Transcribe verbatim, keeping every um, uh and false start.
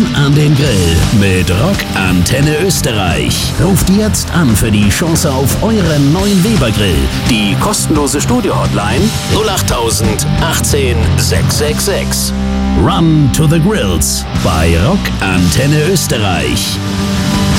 an den Grill mit Rock Antenne Österreich. Ruft jetzt an für die Chance auf euren neuen Weber Grill. Die kostenlose Studio-Hotline null acht tausend achtzehn sechshundertsechsundsechzig. Run to the Grills bei Rock Antenne Österreich.